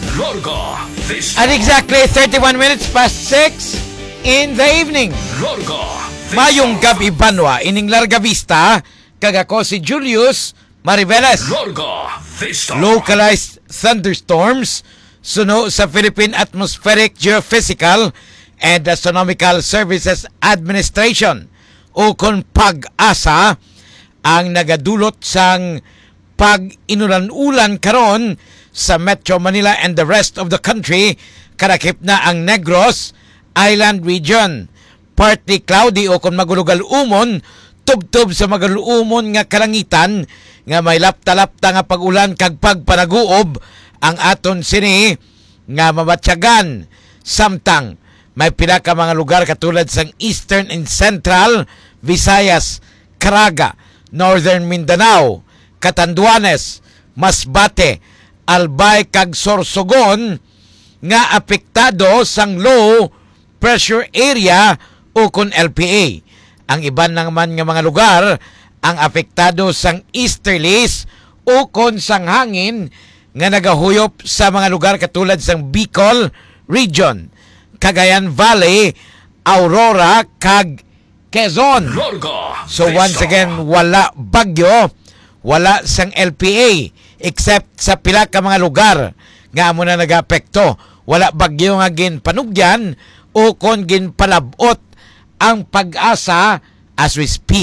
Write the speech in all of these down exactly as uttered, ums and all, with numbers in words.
Larga Vista. At exactly thirty-one minutes past six in the evening. Larga Vista. Mayong gabi banwa ining Larga Vista, kagako si Julius Mariveles. Larga Vista. Localized thunderstorms suno sa Philippine Atmospheric Geophysical and Astronomical Services Administration o kung pag-asa ang nagadulot sang pag-inulan-ulan karon sa Metro Manila and the rest of the country, kadakip na ang Negros Island Region. Partly cloudy o kung magulugal-umon, tubtob sa magaluumon nga kalangitan, nga may lapta-lapta nga pag-ulan kag pagpanaguob ang aton sini nga mabatyagan. Samtang may pila ka mga lugar katulad sang Eastern and Central Visayas, Caraga, Northern Mindanao, Catanduanes, Masbate, Albay kag Sorsogon nga apektado sang low pressure area o kun L P A. Ang iban naman nga mga lugar ang apektado sang easterlies o kun sang hangin nga nagahuyop sa mga lugar katulad sang Bicol Region, Cagayan Valley, Aurora kag Quezon. So once again, wala bagyo, wala sang L P A except sa pila ka mga lugar nga amo na nagapekto. Wala bagyo nga ginpanugyan o kon ginpalabot ang pag-asa as we speak.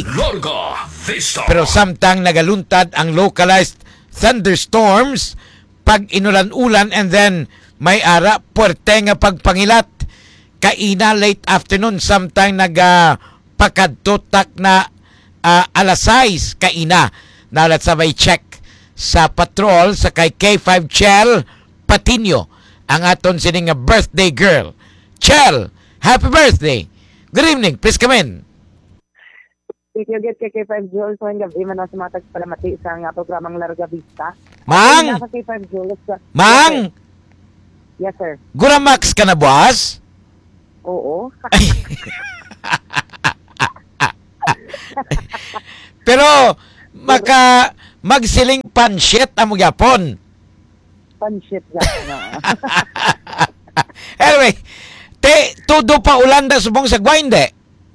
Pero samtang nagaluntad ang localized thunderstorms, pag inulan-ulan and then may ara puwerte nga pagpangilat kaina late afternoon, samtang naga pakadtotak na uh, alas sais kaina nalat sa may check sa patrol sa kay K five Chel Patino, ang aton sining nga birthday girl. Chel, happy birthday. Good evening, please come in. Thank you, get K five Jules. So, gabi man sa mga tagpalamati sa nga programang Larga Vista. Mang! K five Jules. Mang! Yes, sir. Guramax ka na, boss? Oo. Pero, maka magsiling panshit amo gyapon. Panshit gyapon. Anyway, te todo pa ulanda subong sa gwinde.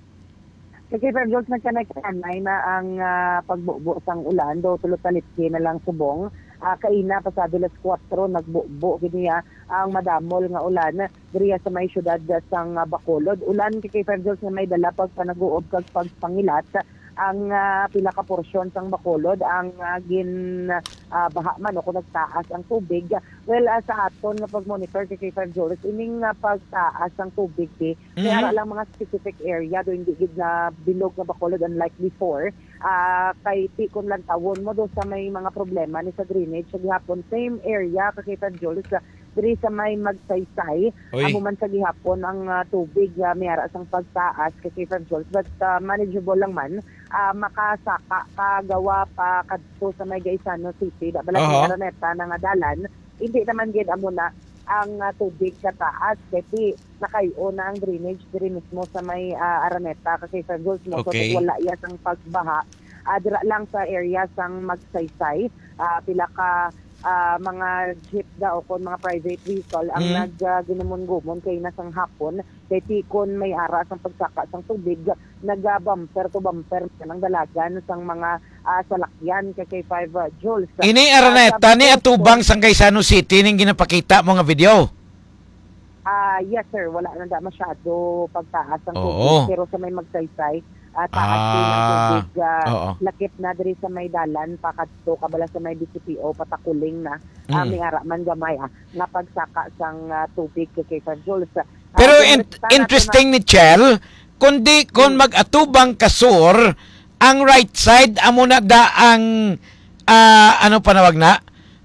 K five Jules, nagkanay na ang uh, pagbubo sang ulan do tulot-talitki na lang subong. Uh, kaina pasado las kwatro nagbubo kiniya ang madamol nga ulan diriya sa may syudad sang uh, Bacolod. Ulan K five Jules nga may dala pag panaguob kag pagpangilat ang uh, pila ka porsyon sang Bacolod ang uh, gin uh, baha man o kung nagtaas ang tubig. Well, uh, sa aton nga pag-monitor K five Jules, ining uh, pagtaas ang tubig di, mm-hmm. Kaya lang mga specific area do hindi gid na bilog nga Bacolod unlike before. Uh, kay ti kun lang tawon mo do sa may mga problema ni sa drainage sa gihapon same area K five Jules uh, diri sa may magsaysay amo man sa gihapon ang uh, tubig uh, may ara sang pagtaas K five Jules, but uh, manageable lang man. Uh, makasaka kagawa pa kadto sa may Gaisano City da bala uh-huh. Araneta na nga dalan hindi naman gid amo na ang uh, tubig sa taas kasi nakayo na ang drainage diri mismo sa may uh, Araneta kasi sa Jules mo okay. So wala iya sang pagbaha uh, dira lang sa area sang magsaysay uh, pila ka uh, mga jeep da o kon mga private vehicle ang mm. nag uh, ginumon-gumon kay nasang hapon kay tikon may ara sang pagsaka sang tubig nag-bumper to bumper ng dalagan sang mga uh, salakyan kay K five uh, Jules. Ini Araneta uh, ni atubang sang Gaisano City ning ginapakita mo nga video. Ah, uh, yes sir, wala na da masyado pagtaas ang Oo. tubig pero sa may magsaysay at uh, taas din ang tubig uh, lakip na diri sa may dalan pakadto kabala sa may D C P O patakuling na mm. uh, may ara man gamay ah, nga pagsaka sang uh, tubig kay K five Jules. Uh, pero in- interesting ni Chel, kundi kung mag-atubang kasur, ang right side amo na da ang uh, ano panawag na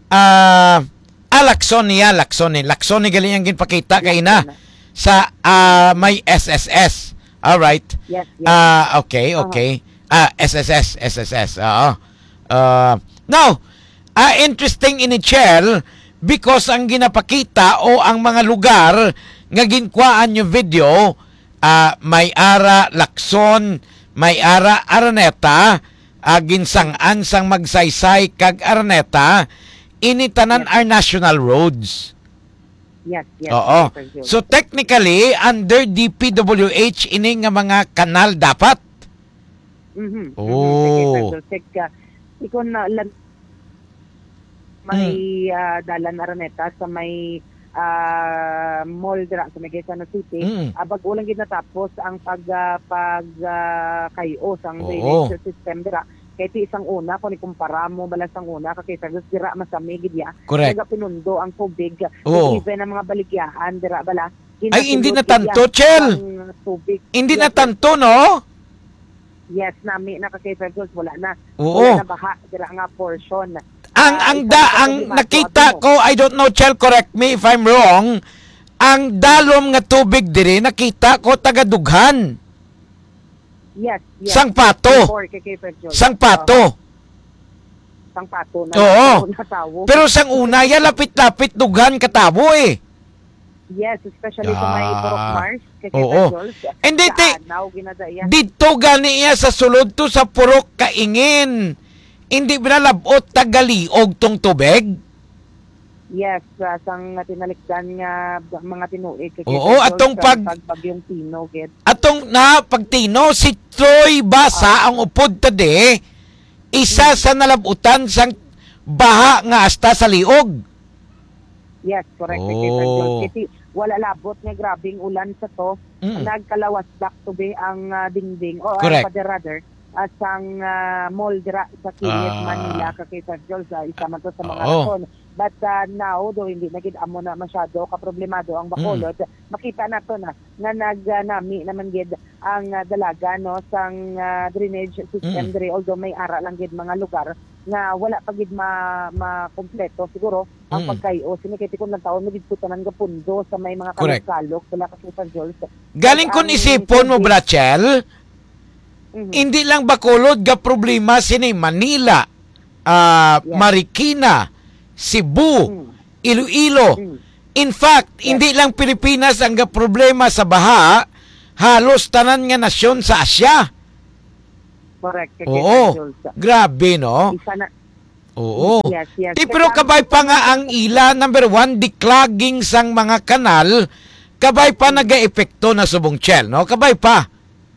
uh, ah, Lacsonia, Lacsonia Lacsonia galing ang ginpakita kay na sa uh, may S S S. All right. Yes, yes. Uh, okay, okay. Ah, uh, S S S, S S S. Oo. Uh, now, uh, interesting in Chel because ang ginapakita o ang mga lugar nga ginkuhaan yung video, uh, may ara Lacson, may ara Araneta, uh, ginsang-an sang magsaysay kag Araneta, ini tanan are national roads. Yes, yes. Oo. Kay Sir Jules. So technically under D P W H ini nga mga kanal dapat. Mhm. Oh. Mhm. Kay Sir Jules, check ka. Ikon na lan may ah, dalan Araneta sa may ah, mall dira sa may Quezon City. Mm. Ah, bago lang gid natapos ang pag ah, pag ah, kayo sang Oo. drainage system dira. Kaya ti isang una, kung ikumpara mo balas ang una, kaya sa dira masamig gidya. Correct. Naga pinundo ang tubig. Oo. So, even ang mga baligyahan dira bala. Ay, hindi na ginasulod tanto, gidya Chel. ang tubig. Hindi Yes, na tanto, no? Yes, nami na kay Jules, wala na. Oo. Wala na baha dira nga portion. Ang Ah, ang isa da sa ang problema, nakita sabi mo. ko, I don't know, Chel, correct me if I'm wrong. Ang dalom nga tubig diri nakita ko taga Dughan. Yes, yes. Sang Pato. Before kay Kay Jules. Sang Pato. Sang Pato na. Oo. na tawo. Pero sang una, ya lapit-lapit Dughan katabo eh. Yes, especially sa may Ah. Purok Mars kay Oo. Jules. And then, Sa te- Anaw, ginadaya. Dito gani iya sa sulod to sa Purok Kaingin. Hindi binalabot tagaliog tong tubig. Yes, uh, sang tinalikdan nga mga tinuig kay Oo, Jules, atong sa pag- pagbagyong Tino gid. Atong na pagtino si Troy Basa ang upod tade isa sa nalabutan sang baha nga asta sa liog. Yes, correct kay Oh. Jules. Kasi wala labot nga grabing ulan sa to. Mm. Nagkalawas back to be ang ah, dingding o Correct. uh, rather at sang uh, mall dira sa Kilit, Ah. Manila kay Sir Jules, uh, isa man to sa mga Oo. rason. But uh, now, do hindi na gid amo na masyado kaproblemado ang Bacolod, makita na to na nga nagnami naman gid ang uh, dalaga no sang uh, drainage system Mm. diri, although may ara lang gid mga lugar nga wala pa gid ma makompleto siguro ang Mm. pagkayo sinikiti kun lang taon mo gid tanan nga pundo sa may mga Correct. kalok wala ka Sir Jules. Galing But kun ang isipon mo, tubig- Brachel, Mhm. hindi lang Bacolod ga problema sini Manila, ah, Yeah. Marikina, Cebu, Mm. Iloilo. Mm. In fact, hindi lang Pilipinas ang ga problema sa baha, halos tanan nga nasyon sa Asya. Correct. kay Oo. Sir Jules. Grabe, no? Isa na. Oo. Yes, yes. Di, pero kabay pa nga ang ila, number one, declogging sang mga kanal, kabay pa nag-epekto na subong Chel, no? Kabay pa.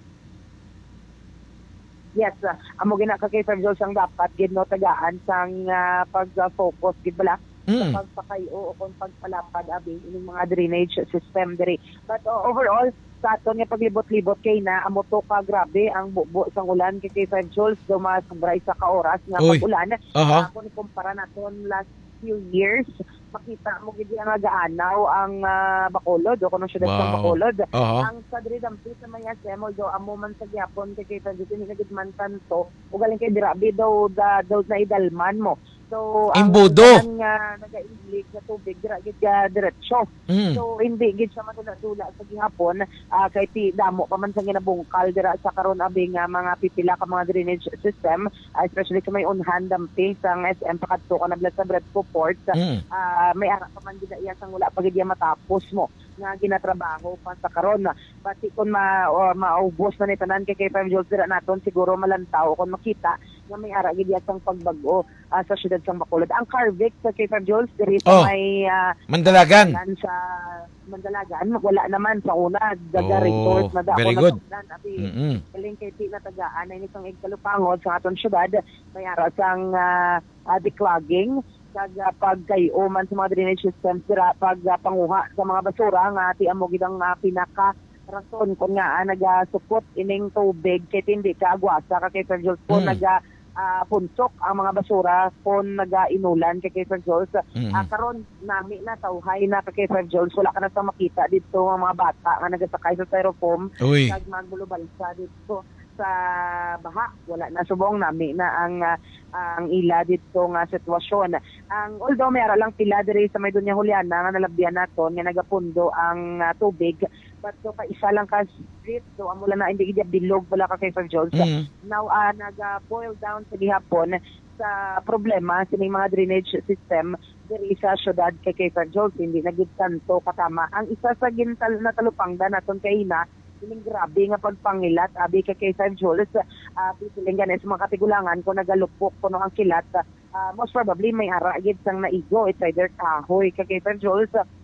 Yes, uh, amo gina ka kay Sir Jules ang dapat gid no tagaan sang uh, pag-focus gid bala Mm. sa pagpakayo o kung pagpalapad abi ining mga drainage system diri. But uh, overall sa aton nga paglibot-libot kay na amo to ka grabe ang bubo sang ulan kay kay Sir Jules dumasubray sa ka oras nga Uy. pag-ulan. Aha. Uh, kung ikumpara naton last few years, makita mo gid nga gaanaw ang uh, Bacolod o kuno syudad sang Wow. Bacolod. Aha. Ang sa Dridampi sa may S M, although amo man sa gyapon kay kita dito ni nagid man tanto ug galing kay dirabi daw da, daw na idalman mo. So Imbudo. ang nga naga-inglig na tubig dira gid ka diretso. Mm. So hindi gid siya matula-tula sa gihapon ah, kay ti damo pa man sa ginabungkal dira sa karon abi nga mga pipila ka mga drainage system, ah, especially sa may unhan dampi sang S M pakadto ka nabla sa Bradco Port. Mm. Ah, may ara pa man gid iya sang wala pa gid iya matapos mo nga ginatrabaho pa sa karon na pati kun ma o, maubos na ni tanan kay kay Five Jules dira naton siguro malantaw kun makita nga may ara gid iya sang pagbag-o ah, sa syudad sang Bacolod. Ang Carvic sa kay Five Jules diri Oh. sa may ah, Mandalagan. nan sa Mandalagan wala naman sa una daga Oh, resort na very na good. tugnan, abi Mm-mm. galing kay ti na tagaan ay isang igkalupangod sa aton syudad may ara sang uh, uh, declogging kag uh, pagkayo man sa mga drainage systems dira pag uh, panguha sa mga basura nga ti amo gid ang uh, pinaka rason kung nga uh, nagasupot ining tubig kay hindi ka agwasa ka kay Sir Jules po Mm. naga ah, punsok ang mga basura kung naga-inulan kay kay Sir Jules. Mm. Ah, karon nami na tawhay na kay Sir Jules wala ka na sa makita dito ang mga bata nga nagasakay sa styrofoam Uy. kag magbulubalsa dito sa baha wala na subong nami na ang ah, ang ila dito nga sitwasyon. Ang although may ara lang pila diri sa may Doña Juliana nga nalabyan naton nga nagapundo ang ah, tubig but so pa isa lang ka street so amo lang na hindi gid bilog wala ka kay Sir Jules. Mm. Now uh, naga-boil down sa gihapon sa problema sa mga drainage system diri sa syudad kay kay Sir Jules hindi na gid tanto katama. Ang isa sa gintal na talupangda naton kay na ining grabe nga pagpangilat abi kay kay Sir Jules uh, pituling ganis mga katigulangan kung nagalupok kuno ang kilat uh, most probably may ara gid sang naigo it's either kahoy kay kay Sir Jules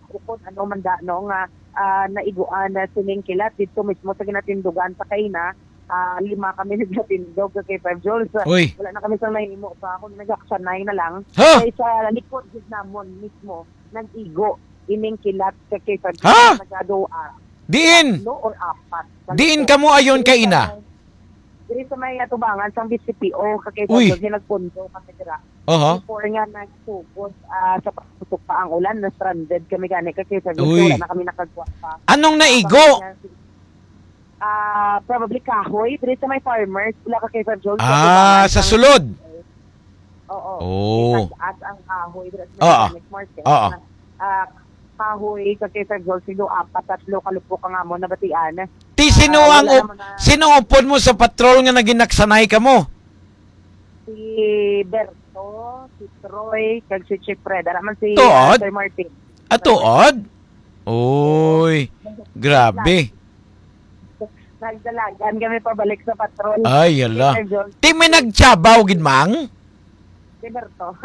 ukon ano man da no nga ah, naiguan na sining kilat dito mismo sa ginatindugan sa Kaina. Ah, lima kami naglatindog sa K five Jules. Uy. Wala na kami sa nahimo pa ako nagaksanay na lang. Ha? Kaya sa likod gid namon mismo nag-igo ining kilat sa K five Ha? Jules nagadoa. Diin. No or apat. Diin ka mo ayon kay ina. Diri sa may atubangan sa B C P O ka K Uy. five Jules nagpundo kami dira. Oho. Before nga nagsugod ah, sa pagputok pa ang ulan na stranded kami gani ka K five Uy. Jules wala na kami nakagwa pa. Anong naigo? Ah, probably kahoy. Dito sa may farmers, wala ka kay Sir Joel. Ah, sa sulod. Oo. Oh. At ang kahoy. Dito Oo. sa may market. Oo. Ah, kahoy ka kay Sir Joel. Sino apat, tatlo, kalupok ka nga mo na batian. Ti sino Ah, ang wala up, naman na- sino ang upod mo sa patrol nga naging naksanay ka mo? Si Berto, si Troy, kag si Chief Fred. Araman si Tuod? ah, Sir Martin. Atuod? Oy, grabe. Nagdalagan kami pabalik sa patrol. Ay, yala. Sir Joel, Ti may nagtsabaw gid mang? si Berto.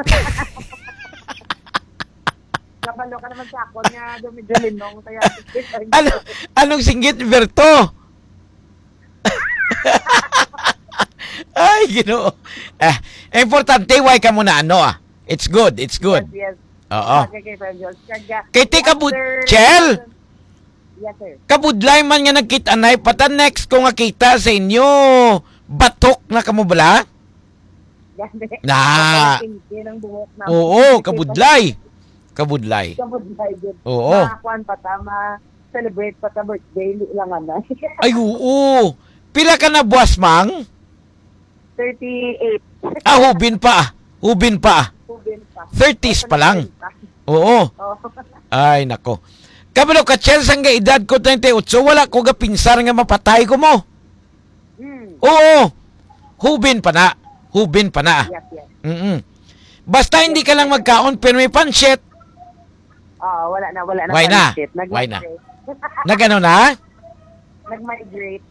Kabalo ka naman sa ako nga dumidulinong. Kaya, Ano, anong singgit ni Berto? Ay, Ginoo. Eh, importante why ka muna ano ah. It's good, it's good. Yes, yes. Oo. Okay, kay Sir Joel. Kaya- Kay ti kabud, After- Chel, Yes, sir. kabudlay man nga nagkita-anay, pata next ko nga kita sa inyo, batok na kamo bala? Ganda. Na. Yan ang buhok na. Oo, kabudlay. Kabudlay. Kabudlay din. Oo. Makakuan pa ta, ma-celebrate pa ta birthday lang na. Ay, oo. Pila ka na buwas, mang? thirty-eight. Ah, hubin pa. ah. Hubin pa. ah. Hubin pa. thirties pa lang. Oo. Oh. Ay, nako. Kabalo ka, Chel, sang edad ko twenty-eight, wala ko ga pinsar nga mapatay ko mo. Hmm. Oo. Hubin pa na. Hubin pa na. Yes, yes. Mm-mm. Basta hindi ka lang magkaon, pero may pansit. Ah, wala na, wala na. Why na? Shit. Why na? Nag-migrate. Na gano'n na? Nag-migrate.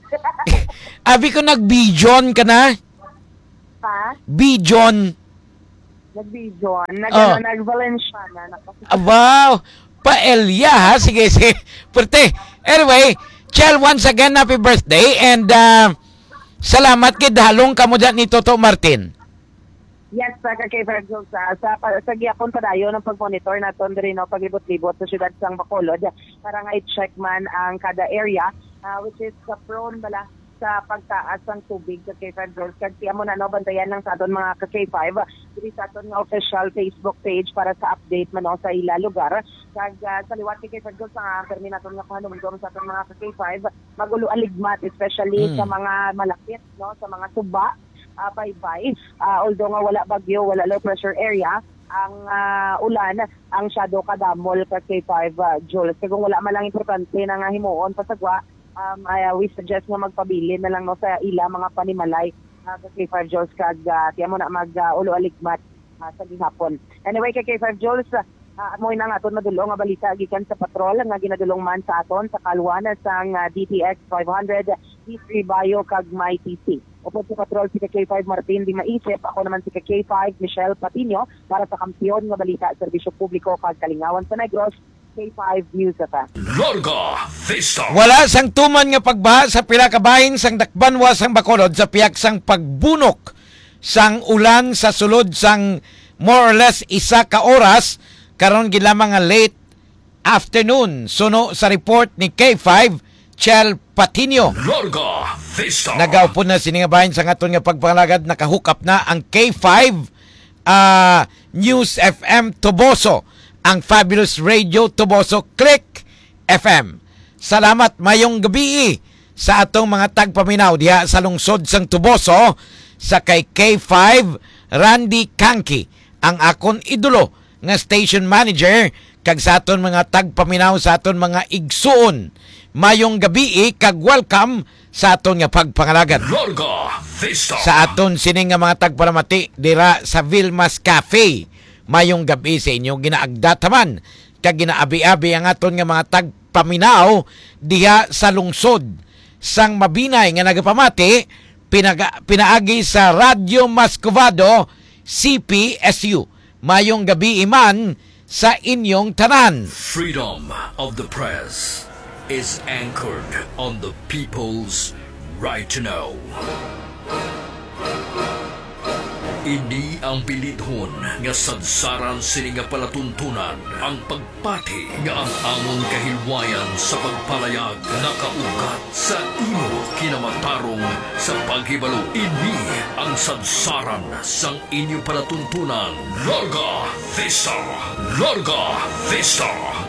Abi ko nag-bijon ka na? Pa? Bijon. Nag-vision. Nag, Oh. ano, nag-Valenciana. Nag- Abaw. Pa-Elia ha? Sige, sige. Perte. Anyway, Chel, once again, happy birthday. And uh, salamat kay dalong kamo dyan ni Toto Martin. Yes, sa kay Fergus, sa sa, sa giyapon pa dayo ng pag-monitor naton diri no paglibot-libot sa syudad sang Bacolod para nga i-check man ang kada area uh, which is sa prone bala sa pagtaas ng tubig sa K five Girls. Kag tiyan mo na no bantayan lang sa aton mga ka K five diri sa aton nga official Facebook page para sa update man no, sa ila lugar. Kag uh, sa liwat kay K five Girls ang permi naton nga pahanumdom sa aton mga ka K five magulo aligmat especially Mm. sa mga malapit no sa mga suba. Uh, bye-bye. Uh, although nga wala bagyo, wala low pressure area, ang uh, ulan, ang shadow kadamol ka K five uh, Jules. Kaya kung wala man lang importante na nga himuon pasagwa, um, uh, we suggest nga magpabili na lang no, sa ila mga panimalay uh, ka K five Jules kag uh, tiyan mo na mag uh, ulo aligmat uh, sa gihapon. Anyway, kay K five Jules, uh, mo na nga aton madulong nga balita gikan sa patrol nga ginadulong man sa aton sa kalwan sang uh, D T X five hundred, D three Bayo kag May T C. Upod sa patrol si K five Martin di maisip, ako naman si K five Michelle Patino para sa kampiyon nga balita serbisyo publiko kag kalingawan sa Negros, K five News F M. Larga Vista. Wala sang tuman nga pagbaha sa pila ka bahin sang Dakbanwa sang Bacolod sa piyak sang pagbunok sang ulan sa sulod sang more or less isa ka oras karon gid lamang nga late afternoon. Suno sa report ni K five Chel Patino. Larga Vista. Nagaupo na sini nga bahin sa aton nga pagpangalagad, nakahook up na ang K five uh, News F M Toboso, ang Fabulous Radio Toboso Click F M. Salamat mayong gabi sa atong mga tagpaminaw diha sa lungsod sang Toboso sa kay K five Randy Kanki, ang akon idolo nga station manager, kag sa aton mga tagpaminaw sa aton mga igsuon. Mayong gabi kag welcome sa aton nga pagpangalagad. Larga Vista. Sa aton sining nga mga tagparamati dira sa Vilmas Cafe. Mayong gabi sa inyo ginaagdataman kag ginaabi-abi ang aton nga mga tagpaminaw diha sa lungsod sang Mabinay nga nagapamati pinaga, pinaagi sa Radyo Mascovado C P S U. Mayong gabi iman sa inyong tanan. Freedom of the press is anchored on the people's right to know. Ini ang pilidhon nga sadsaran sini nga palatuntunan ang pagpati nga ang amon kahilwayan sa pagpalayag nakaugat sa imo kinamatarong sa paghibalo. Ini ang sadsaran sang inyo palatuntunan. Larga Vista! Larga Vista!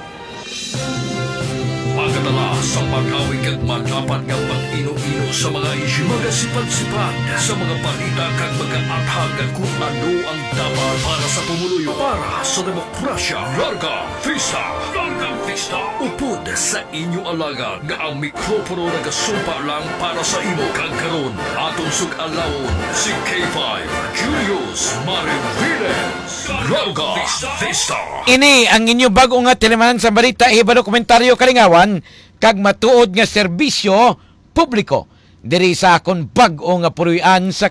Pagkatala sa pagkawig at magapat ng pag-ino-ino sa mga isyu, magasipad-sipad sa mga balita kag mag-aathag at kung ano ang dapat para sa pumuluyo para sa demokrasya. Larga Vista! Larga Vista! Upod sa inyo alaga nga ang mikropono nagasumpa lang para sa imo kag karon aton sug-alawon si K five Julius Mariviles. Larga Vista! Ini ang inyo bago nga tilemanan sa balita iba dokumentaryo kalingawan kag matuod nga serbisyo publiko diri sa akon bag-o nga puruy-an sa